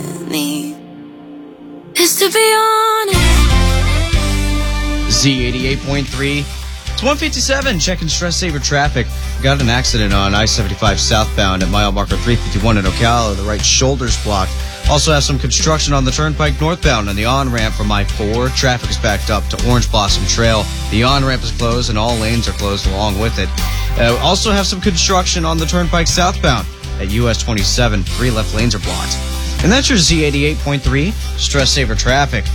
need is to be honest. Z88.3. It's 157. Checking stress saver traffic. Got an accident on I-75 southbound at mile marker 351 in Ocala. The right shoulder's blocked. Also have some construction on the turnpike northbound on the on-ramp from I-4. Traffic is backed up to Orange Blossom Trail. The on-ramp is closed and all lanes are closed along with it. Also have some construction on the turnpike southbound at US 27. 3 left lanes are blocked. And that's your Z88.3 stress saver traffic.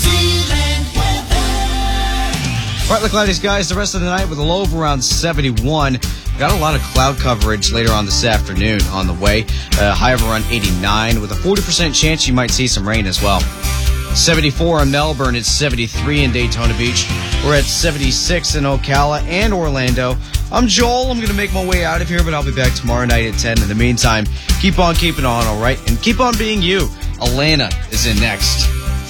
Partly cloudy skies the rest of the night with a low of around 71. Got a lot of cloud coverage later on this afternoon on the way. High of around 89 with a 40% chance you might see some rain as well. 74 in Melbourne. It's 73 in Daytona Beach. We're at 76 in Ocala and Orlando. I'm Joel. I'm going to make my way out of here, but I'll be back tomorrow night at 10. In the meantime, keep on keeping on, all right? And keep on being you. Alana is in next.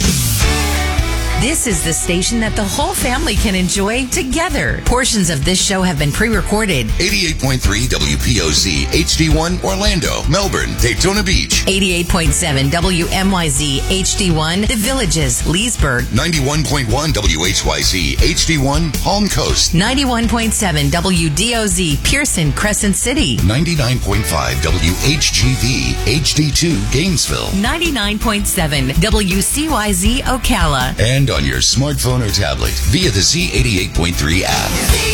This is the station that the whole family can enjoy together. Portions of this show have been pre-recorded. 88.3 WPOZ HD1 Orlando, Melbourne, Daytona Beach. 88.7 WMYZ HD1 The Villages, Leesburg. 91.1 WHYZ HD1 Palm Coast. 91.7 WDOZ Pearson, Crescent City. 99.5 WHGV HD2 Gainesville. 99.7 WCYZ Ocala. And on your smartphone or tablet via the Z88.3 app.